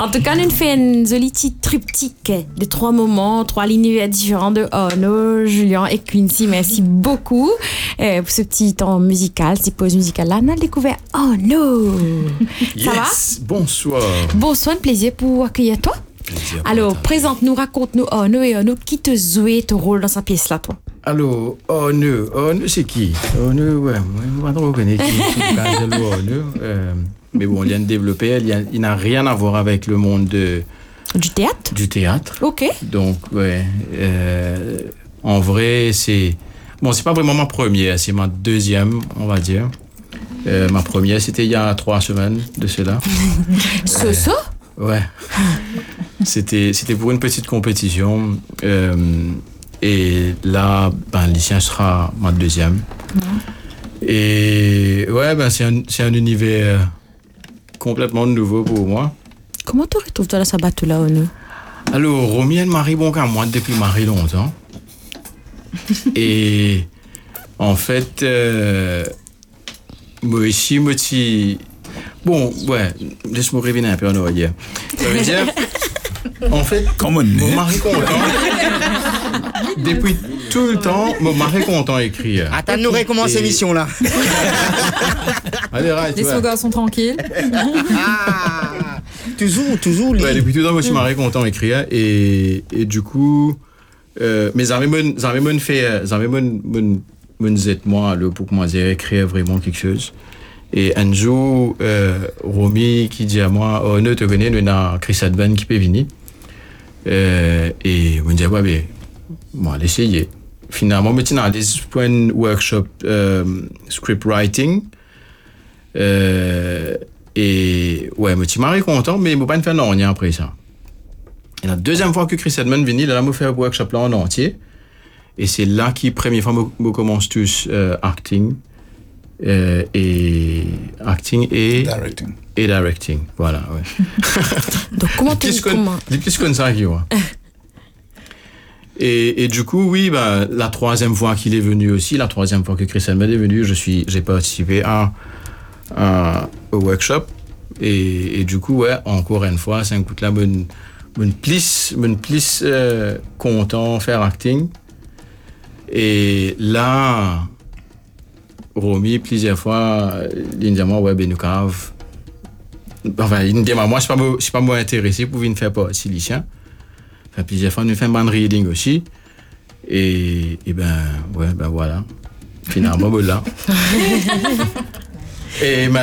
En tout cas, nous faisons un joli petit triptyque de 3 moments, 3 univers différents de Ono, Julien et Quincy. Merci beaucoup pour ce petit temps musical, cette pause musicale-là. On a découvert Ono. Ça va? Bonsoir. Bonsoir, un plaisir pour accueillir toi. Plaisir. Alors, présente-nous, raconte-nous Ono et Ono, qui te jouait ton rôle dans sa pièce-là, toi? Alors, Ono c'est qui? Ono, ouais, moi, je ne reconnais qui c'est Ono. Mais bon, il vient de développer, il n'a rien à voir avec le monde Du théâtre? du théâtre. Ok. Donc, ouais, en vrai, c'est pas vraiment ma première, c'est ma deuxième, on va dire. Ma première, c'était il y a 3 semaines de cela. Ça? Ouais. C'était pour une petite compétition. Et là, Lycien sera ma deuxième. Et ouais, c'est un univers complètement nouveau pour moi. Comment tu retrouves-toi dans sa bateau-là, Ono? Alors, Romy, elle marie bon qu'à moi depuis marie longtemps. Et en fait, moi aussi, bon, ouais, laisse-moi revenir un peu en arrière. Ça veut dire, en fait, mon mari content. Depuis tout le temps, mon mari content écrire. Attends, nous recommencer l'émission là. Allez, right, Les garçons tranquilles. Toujours les. Ouais, depuis tout le temps, moi aussi, mari content écrire. Et du coup, mais j'avais moi pour comment dire écrire vraiment quelque chose. Et un jour, Romy qui dit à moi, oh, ne te connais, nous avons Chris Advan qui peut venir. Et on me dit, ouais, mais moi, l'essayer. Finalement, maintenant, on a des points workshop script writing. Et ouais, je suis marré content, mais je ne peux pas faire rien après ça. Et la deuxième fois que Chris Edmond venu, il a fait un workshop là en entier. Et c'est là que, première fois, je commence tous acting. Et directing. Voilà, ouais. Donc, comment tu les plus comme ça, qui voit. Et du coup, oui, la troisième fois qu'il est venu aussi, la troisième fois que Chris Edmond est venu, j'ai participé au workshop. Et du coup, ouais, encore une fois, c'est un coup de là, mon plus content faire acting. Et là, Romy, plusieurs fois, il me dit à moi, ouais, nous cave. Enfin, il me dit à moi, je suis pas moi intéressé pour venir faire pas si lycéen. Enfin, plusieurs fois, nous faisons un band reading aussi. Et voilà. Finalement, là. Et